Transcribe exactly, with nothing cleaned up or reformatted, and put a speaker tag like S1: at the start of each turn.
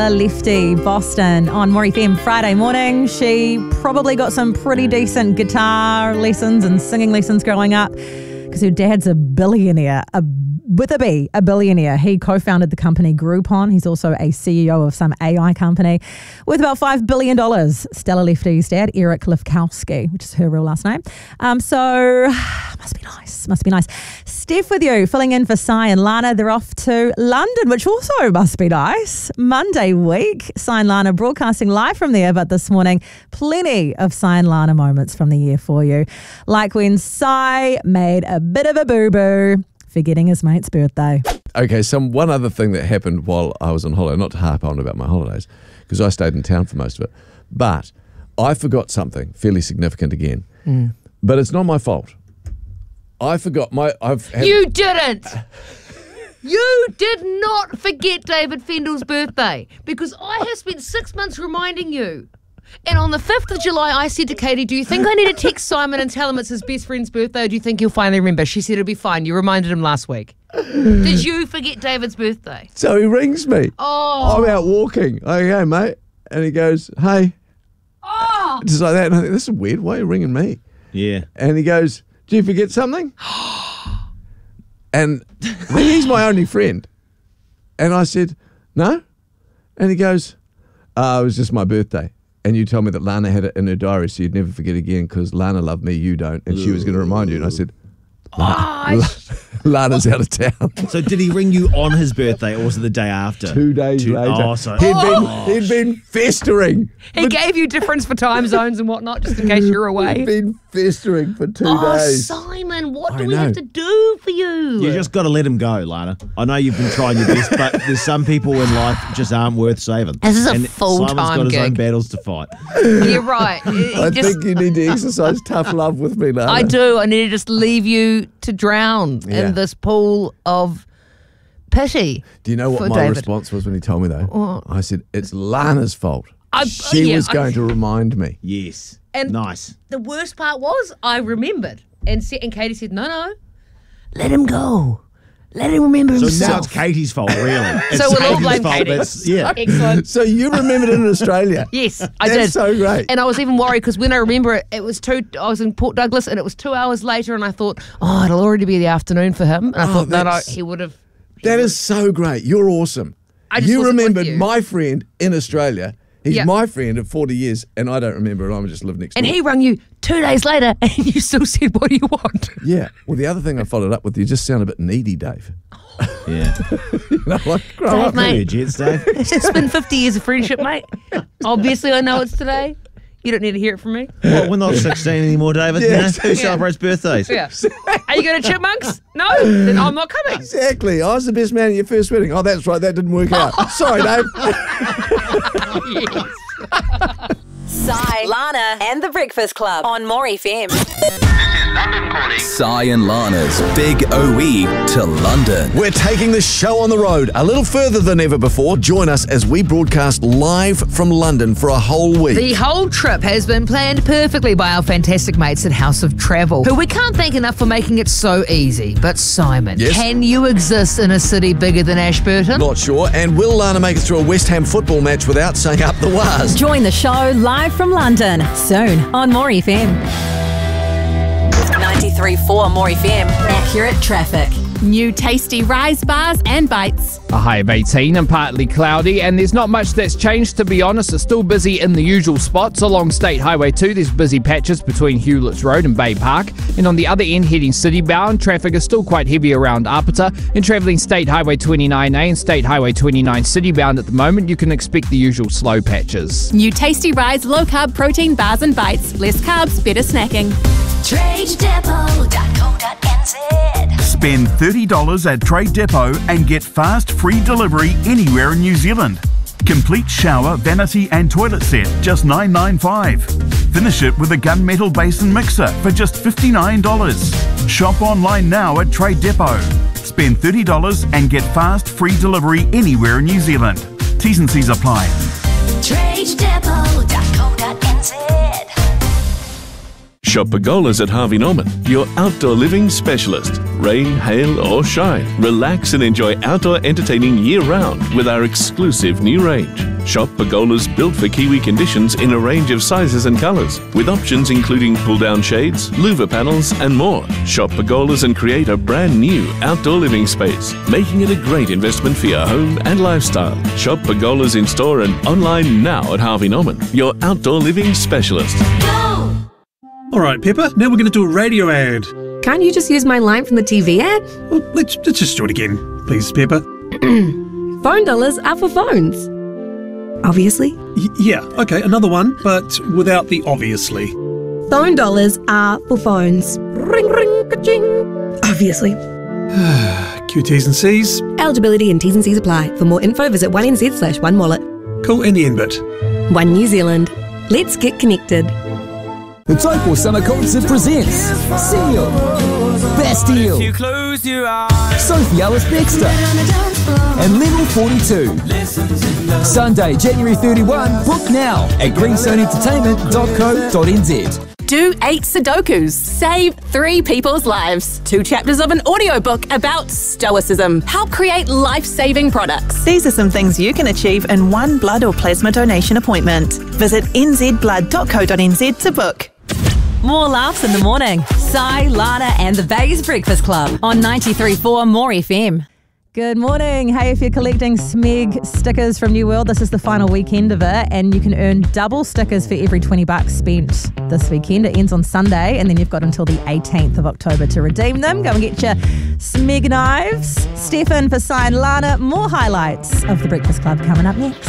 S1: Lefty, Boston on More F M Friday morning. She probably got some pretty decent guitar lessons and singing lessons growing up because her dad's a billionaire, a with a B, a billionaire. He co-founded the company Groupon. He's also a C E O of some A I company with about five billion dollars. Stella Lefty's dad, Eric Lifkowski, which is her real last name. Um, so, must be nice. Must be nice. Steph with you, filling in for Sai and Lana. They're off to London, which also must be nice. Monday week, Sai and Lana broadcasting live from there, but this morning, plenty of Sai and Lana moments from the year for you. Like when Sai made a bit of a boo-boo, forgetting his mate's birthday.
S2: Okay, some one other thing that happened while I was on holiday, not to harp on about my holidays, because I stayed in town for most of it, but I forgot something fairly significant again. Mm. But it's not my fault. I forgot my... I've had,
S3: You didn't! You did not forget David Fendel's birthday, because I have spent six months reminding you. And on the fifth of July, I said to Katie, do you think I need to text Simon and tell him it's his best friend's birthday, or do you think he'll finally remember? She said it'll be fine. You reminded him last week. Did you forget David's birthday?
S2: So he rings me.
S3: Oh.
S2: I'm out walking. Okay, mate. And he goes, hey.
S3: Oh.
S2: Just like that. And I think, this is weird. Why are you ringing me?
S4: Yeah.
S2: And he goes, do you forget something? And he's my only friend. And I said, no. And he goes, uh, it was just my birthday. And you told me that Lana had it in her diary, so you'd never forget again because Lana loved me, you don't. And she was going to remind you. And I said, Lana,
S3: Oh,
S2: Lana's out of town.
S4: So did he ring you on his birthday or was it the day after?
S2: Two days
S4: Two,
S2: later.
S4: Oh, so,
S2: he'd,
S4: oh.
S2: been, he'd been festering.
S3: he gave you difference for time zones and whatnot, just in case you're away.
S2: He'd been festering for two
S3: Oh,
S2: days.
S3: Simon, what
S2: I
S3: do we
S2: know.
S3: have to do for you?
S4: You just got to let him go, Lana. I know you've been trying your best, but there's some people in life just aren't worth saving.
S3: This is a
S4: and
S3: full-time
S4: Simon's got his own
S3: gig.
S4: battles to fight.
S3: You're right.
S2: I
S3: Just-
S2: think you need to exercise tough love with me, Lana.
S3: I do. I need to just leave you to drown
S2: Yeah.
S3: in this pool of pity.
S2: Do you know what
S3: for
S2: my
S3: David.
S2: response was when he told me, though?
S3: What?
S2: I said, it's Lana's fault.
S3: I-
S2: she
S3: yeah,
S2: was
S3: I-
S2: going to remind me.
S4: Yes.
S3: And
S4: nice.
S3: The worst part was I remembered. And, sa- and Katie said, no, no, let him go. Let him remember
S4: So
S3: himself.
S4: now it's Katie's fault, really. It's
S3: So we'll all
S4: Katie's
S3: blame
S4: fault.
S3: Katie.
S4: That's, yeah.
S3: Excellent.
S2: So you remembered it in Australia?
S3: Yes, I
S2: That's
S3: did.
S2: so great.
S3: And I was even worried because when I remember it, it was two. I was in Port Douglas and it was two hours later, and I thought, oh, it'll already be the afternoon for him. And I
S2: Oh,
S3: thought, no, no,
S2: that's-
S3: he would have.
S2: That is so great. You're awesome.
S3: I just
S2: you
S3: wasn't with
S2: remembered
S3: you.
S2: my friend in Australia. He's
S3: Yeah.
S2: my friend of forty years, and I don't remember it. I just live next
S3: And
S2: door.
S3: he rang you two days later, and you still said, "What do you want?"
S2: Yeah. Well, the other thing I followed up with, you just sound a bit needy, Dave.
S4: Yeah.
S2: You know, like, grow
S3: Dave,
S2: up.
S3: mate.
S4: Here, Jets, Dave.
S3: It's been fifty years of friendship, mate. Obviously, I know it's today. You don't need to hear it from me.
S4: Well, we're not sixteen anymore, David.
S2: Yeah,
S4: You know,
S2: exactly.
S4: who celebrates birthdays?
S3: Yeah. Are you going to Chipmunks? No, then I'm not coming.
S2: Exactly. I was the best man at your first wedding. Oh, that's right. That didn't work out. Sorry, Dave.
S3: Yes.
S1: Sai, Lana, and the Breakfast Club on More F M.
S5: Sai and Lana's Big O E to London.
S2: We're taking the show on the road a little further than ever before. Join us as we broadcast live from London for a whole week.
S3: The whole trip has been planned perfectly by our fantastic mates at House of Travel, who we can't thank enough for making it so easy. But Simon,
S2: Yes?
S3: can you exist in a city bigger than Ashburton?
S2: Not sure. And will Lana make it through a West Ham football match without saying up the waz?
S1: Join the show live from London soon on More F M. ninety-three point four More F M. Accurate traffic.
S6: New tasty rise bars and bites.
S7: A high of eighteen and partly cloudy, and there's not much that's changed, to be honest. It's still busy in the usual spots. Along State Highway two, there's busy patches between Hewlett's Road and Bay Park. And on the other end, heading city-bound, traffic is still quite heavy around Apata. And travelling State Highway twenty-nine A and State Highway twenty-nine city-bound at the moment, you can expect the usual slow patches.
S6: New tasty rise low carb protein bars and bites. Less carbs, better snacking.
S8: trade depot dot co dot n z.
S9: Spend thirty dollars at Trade Depot and get fast free delivery anywhere in New Zealand. Complete shower, vanity and toilet set, just nine ninety-five. Finish it with a gunmetal basin mixer for just fifty-nine dollars. Shop online now at Trade Depot. Spend thirty dollars and get fast free delivery anywhere in New Zealand. T's and C's apply.
S8: trade depot dot co dot n z.
S10: Shop Pergolas at Harvey Norman, your outdoor living specialist. Rain, hail or shine, relax and enjoy outdoor entertaining year-round with our exclusive new range. Shop pergolas built for Kiwi conditions in a range of sizes and colours, with options including pull-down shades, louver panels and more. Shop pergolas and create a brand new outdoor living space, making it a great investment for your home and lifestyle. Shop pergolas in store and online now at Harvey Norman, your outdoor living specialist.
S11: All right, Pepper, now we're going to do a radio ad.
S12: Can't you just use my line from the T V ad?
S11: Well, let's, let's just do it again, please, Pepper.
S12: Phone dollars are for phones. Obviously.
S11: Y- yeah, okay, another one, but without the obviously.
S12: Phone dollars are for phones. Ring, ring, ka-ching. Obviously.
S11: Q T's and C's.
S12: Eligibility and T's and C's apply. For more info, visit one N Z slash one wallet.
S11: Cool, and the end bit.
S12: One New Zealand. Let's get connected.
S13: The Taupo Summer Concert presents Seal, Bastille, Sophie Ellis-Bextor, and Level forty-two. Sunday, January thirty-first. Book now at greenstone entertainment dot co dot n z.
S6: Do eight Sudokus. Save three people's lives. Two chapters of an audiobook about stoicism. Help create life-saving products.
S14: These are some things you can achieve in one blood or plasma donation appointment. Visit n z blood dot co dot n z to book.
S1: More laughs in the morning. Sai, Lana and the Bays Breakfast Club on ninety-three point four More F M. Good morning. Hey, if you're collecting Smeg stickers from New World, this is the final weekend of it, and you can earn double stickers for every twenty bucks spent this weekend. It ends on Sunday, and then you've got until the eighteenth of October to redeem them. Go and get your Smeg knives. Stefan for Sai and Lana. More highlights of the Breakfast Club coming up next.